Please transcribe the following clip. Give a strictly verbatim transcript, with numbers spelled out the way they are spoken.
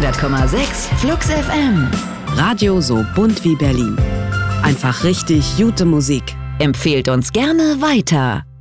hundert Komma sechs Flux F M. Radio so bunt wie Berlin. Einfach richtig gute Musik. Empfehlt uns gerne weiter.